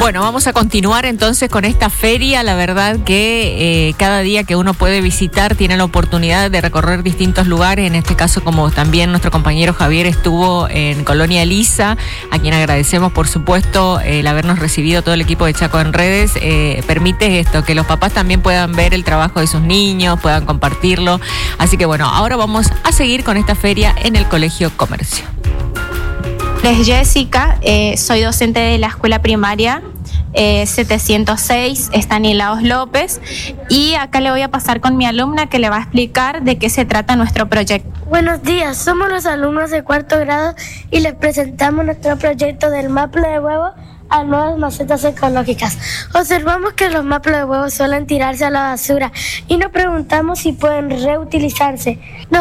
Bueno, vamos a continuar entonces con esta feria. La verdad que cada día que uno puede visitar tiene la oportunidad de recorrer distintos lugares. En este caso, como también nuestro compañero Javier estuvo en Colonia Elisa, a quien agradecemos por supuesto el habernos recibido todo el equipo de Chaco en Redes. Permite esto, que los papás también puedan ver el trabajo de sus niños, puedan compartirlo. Así que bueno, ahora vamos a seguir con esta feria en el Colegio Comercio. Es Jessica, soy docente de la escuela primaria 706, Estanislaos López, y acá le voy a pasar con mi alumna que le va a explicar de qué se trata nuestro proyecto. Buenos días, somos los alumnos de cuarto grado y les presentamos nuestro proyecto del maple de huevo a nuevas macetas ecológicas. Observamos que los maples de huevos suelen tirarse a la basura y nos preguntamos si pueden reutilizarse.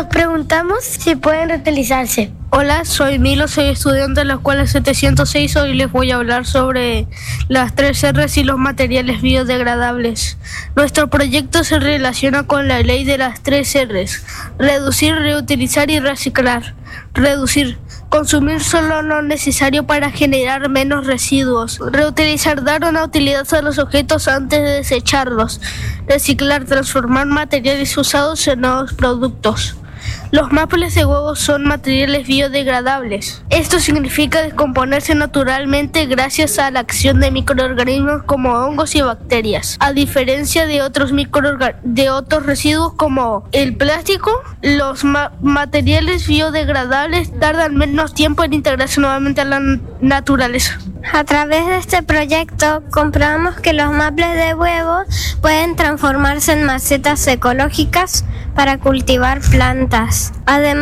Hola, soy Milo, soy estudiante de la escuela 706. Hoy les voy a hablar sobre las 3 R's y los materiales biodegradables. Nuestro proyecto se relaciona con la ley de las 3 R's: reducir, reutilizar y reciclar. Reducir: consumir solo lo necesario para generar menos residuos. Reutilizar: dar una utilidad a los objetos antes de desecharlos. Reciclar: transformar materiales usados en nuevos productos. Los maples de huevos son materiales biodegradables. Esto significa descomponerse naturalmente gracias a la acción de microorganismos como hongos y bacterias. A diferencia de otros residuos como el plástico, los materiales biodegradables tardan menos tiempo en integrarse nuevamente a la naturaleza. A través de este proyecto comprobamos que los maples de huevos pueden transformarse en macetas ecológicas para cultivar plantas. Además,